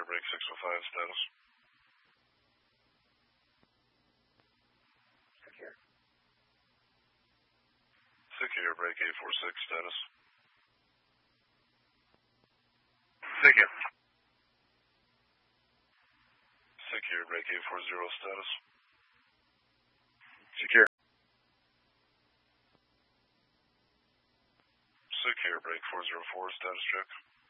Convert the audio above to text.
Airbreak 605 status. Secure. Secure Airbreak 846 status. Secure. Secure Airbreak 840 status. Secure. Secure Airbreak 404 status check.